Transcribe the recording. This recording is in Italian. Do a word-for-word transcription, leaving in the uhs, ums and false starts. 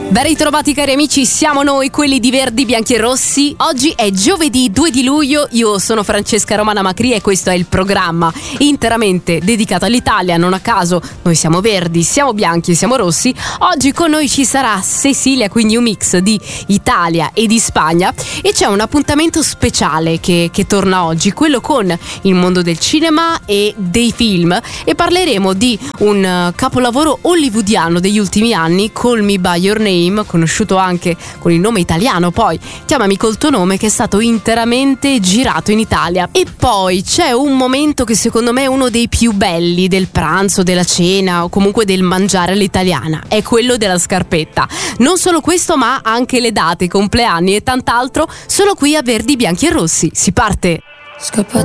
Ben ritrovati cari amici, siamo noi quelli di Verdi, Bianchi e Rossi. Oggi è giovedì due di luglio, io sono Francesca Romana Macri e questo è il programma interamente dedicato all'Italia. Non a caso noi siamo verdi, siamo bianchi e siamo rossi. Oggi con noi ci sarà Cecilia, quindi un mix di Italia e di Spagna, e c'è un appuntamento speciale che, che torna oggi, quello con il mondo del cinema e dei film, e parleremo di un capolavoro hollywoodiano degli ultimi anni, Call Me By Your Name, conosciuto anche con il nome italiano poi Chiamami col tuo nome, che è stato interamente girato in Italia. E poi c'è un momento che secondo me è uno dei più belli del pranzo, della cena o comunque del mangiare all'italiana, è quello della scarpetta. Non solo questo, ma anche le date, i compleanni e tant'altro, solo qui a Verdi, Bianchi e Rossi. Si parte! Scappato